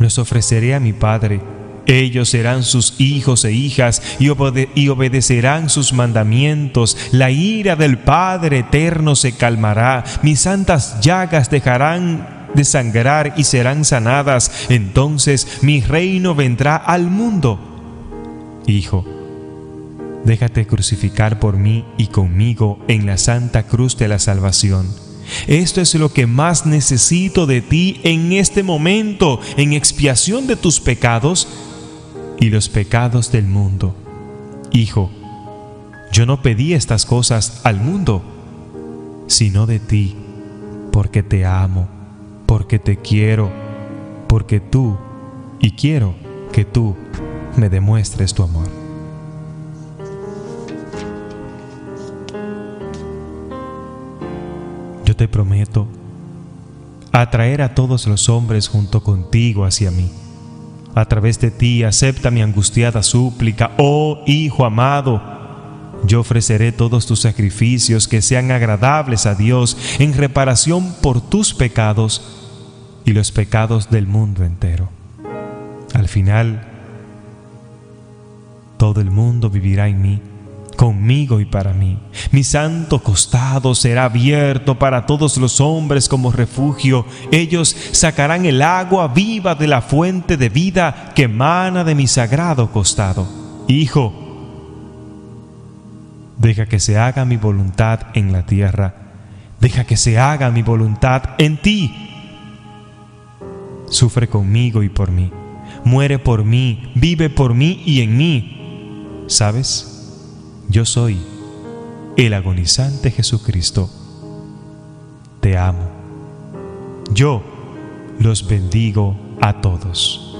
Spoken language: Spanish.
Los ofreceré a mi Padre. Ellos serán sus hijos e hijas y obedecerán sus mandamientos. La ira del Padre eterno se calmará. Mis santas llagas dejarán de sangrar y serán sanadas. Entonces mi reino vendrá al mundo. Hijo, déjate crucificar por mí y conmigo en la santa cruz de la salvación. Esto es lo que más necesito de ti en este momento, en expiación de tus pecados y los pecados del mundo. Hijo, yo no pedí estas cosas al mundo, sino de ti, porque te amo, porque te quiero, porque tú, y quiero que tú me demuestres tu amor. Yo te prometo atraer a todos los hombres junto contigo hacia mí. A través de ti acepta mi angustiada súplica, oh Hijo amado. Yo ofreceré todos tus sacrificios que sean agradables a Dios en reparación por tus pecados y los pecados del mundo entero. Al final, todo el mundo vivirá en mí, conmigo y para mí. Mi santo costado será abierto para todos los hombres como refugio. Ellos sacarán el agua viva de la fuente de vida que emana de mi sagrado costado. Hijo, deja que se haga mi voluntad en la tierra. Deja que se haga mi voluntad en ti. Sufre conmigo y por mí. Muere por mí, vive por mí y en mí. ¿Sabes? Yo soy el agonizante Jesucristo. Te amo. Yo los bendigo a todos.